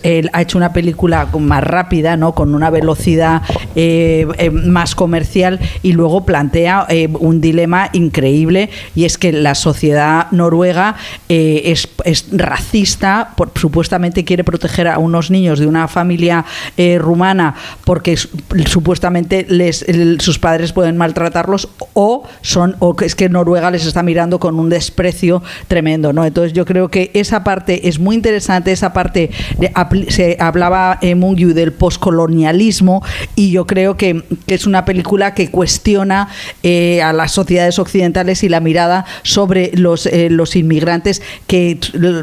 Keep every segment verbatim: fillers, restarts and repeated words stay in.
él ha hecho una película más rápida, ¿no? Con una velocidad eh, eh, más comercial, y luego plantea eh, un dilema increíble, y es que la sociedad noruega eh, es, es racista, por, supuestamente quiere proteger a unos niños de una familia eh, rumana porque supuestamente les, el, sus padres pueden maltratarlos, o son o es que Noruega les está mirando con un desprecio tremendo, ¿no? Entonces yo creo que esa parte es muy interesante, esa parte de, se hablaba en Mungiu del poscolonialismo, y yo creo que, que es una película que cuestiona eh, a las sociedades occidentales y la mirada sobre los, eh, los inmigrantes que,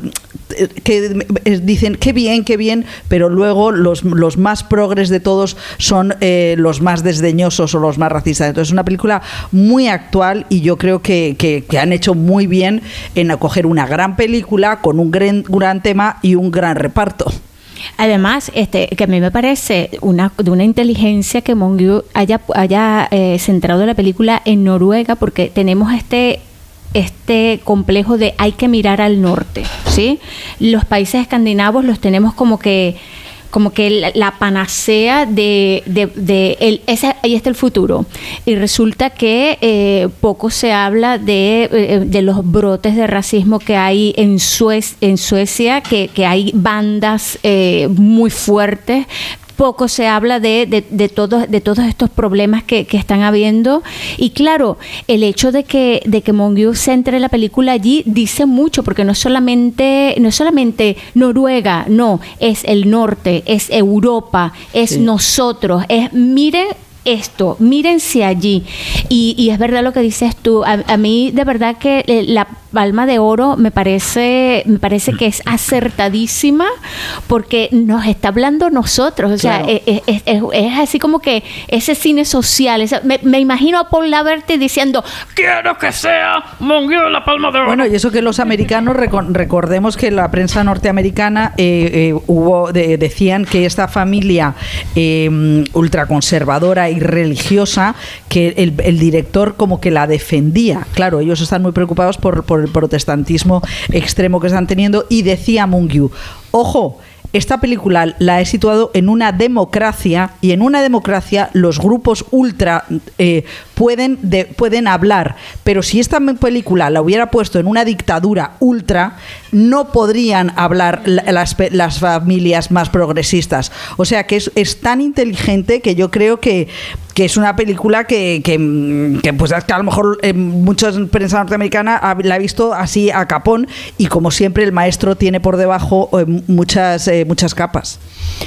que dicen qué bien, qué bien, pero luego los, los más progres de todos son eh, los más desdeñosos o los más racistas. Entonces es una película muy actual, y yo creo que, que, que han hecho muy bien en acoger una gran película con un gran, gran tema y un gran reparto. Además, este, que a mí me parece una, de una inteligencia que Mungiu haya, haya eh, centrado la película en Noruega, porque tenemos este este complejo de hay que mirar al norte, ¿sí? Los países escandinavos los tenemos como que como que la, la panacea de, de, de el, ese, ahí está el futuro, y resulta que eh, poco se habla de, eh, de los brotes de racismo que hay en, Suez, en Suecia, que, que hay bandas eh, muy fuertes. Poco se habla de, de, de, todos, de todos estos problemas que, que están habiendo. Y claro, el hecho de que, de que Mungiu centre la película allí dice mucho, porque no es solamente, no es solamente Noruega, no, es el norte, es Europa, es sí. nosotros, es miren esto, mírense allí. Y, y es verdad lo que dices tú. A, a mí de verdad que la Palma de Oro me parece, me parece que es acertadísima, porque nos está hablando nosotros. O sea, claro. es, es, es, es así como que ese cine social. Esa, me, me imagino a Paul Laverty diciendo, quiero que sea Mungiu la Palma de Oro. Bueno, y eso que los americanos, recordemos que la prensa norteamericana eh, eh, hubo de, decían que esta familia eh, ultraconservadora y religiosa, que el, el director como que la defendía. Claro, ellos están muy preocupados por, por el protestantismo extremo que están teniendo, y decía Mungiu, ojo, esta película la he situado en una democracia, y en una democracia los grupos ultra eh, pueden, de, pueden hablar, pero si esta película la hubiera puesto en una dictadura ultra, no podrían hablar las, las familias más progresistas. O sea que es, es tan inteligente que yo creo que, que es una película que, que, que pues que a lo mejor eh, mucha prensa norteamericana la ha visto así a capón, y como siempre el maestro tiene por debajo eh, muchas, eh, muchas capas.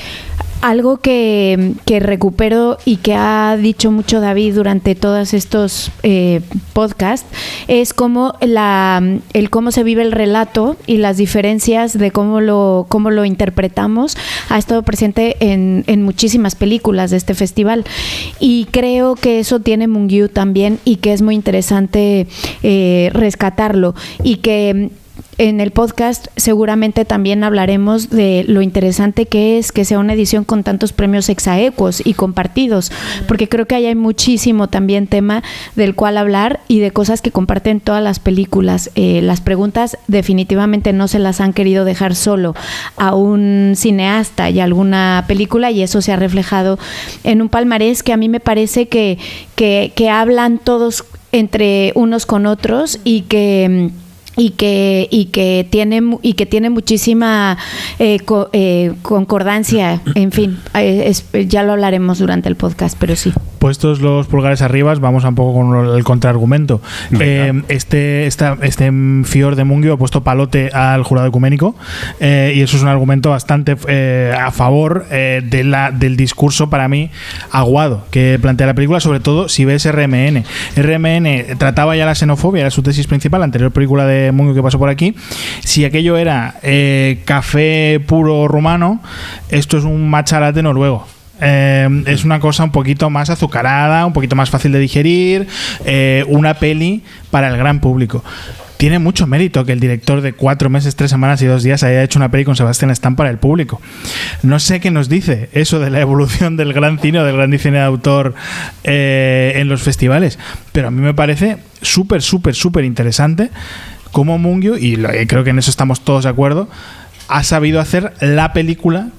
Algo que, que recupero y que ha dicho mucho David durante todos estos eh, podcasts es cómo la, el cómo se vive el relato y las diferencias de cómo lo, cómo lo interpretamos ha estado presente en, en muchísimas películas de este festival, y creo que eso tiene Mungiu también, y que es muy interesante eh, rescatarlo, y que en el podcast seguramente también hablaremos de lo interesante que es que sea una edición con tantos premios exaequos y compartidos, porque creo que ahí hay muchísimo también tema del cual hablar, y de cosas que comparten todas las películas. Eh, las preguntas definitivamente no se las han querido dejar solo a un cineasta y a alguna película, y eso se ha reflejado en un palmarés que a mí me parece que, que, que hablan todos entre unos con otros, y que y que y que tiene y que tiene muchísima eh, co, eh, concordancia, en fin, eh, es, ya lo hablaremos durante el podcast, pero sí. Puestos los pulgares arriba, vamos un poco con el contraargumento. Eh, este esta, este Fior de Mungiu ha puesto palote al jurado ecuménico, eh, y eso es un argumento bastante eh, a favor eh, de la, del discurso, para mí, aguado que plantea la película, sobre todo si ves R M N. R M N trataba ya la xenofobia, era su tesis principal, la anterior película de Mungiu que pasó por aquí. Si aquello era eh, café puro rumano, esto es un matcha latte noruego. Eh, es una cosa un poquito más azucarada, un poquito más fácil de digerir, eh, una peli para el gran público. Tiene mucho mérito que el director de cuatro meses, tres semanas y dos días haya hecho una peli con Sebastián Stan para el público. No sé qué nos dice eso de la evolución del gran cine o del gran cine de autor eh, en los festivales, pero a mí me parece súper, súper, súper interesante cómo Mungiu, y creo que en eso estamos todos de acuerdo, ha sabido hacer la película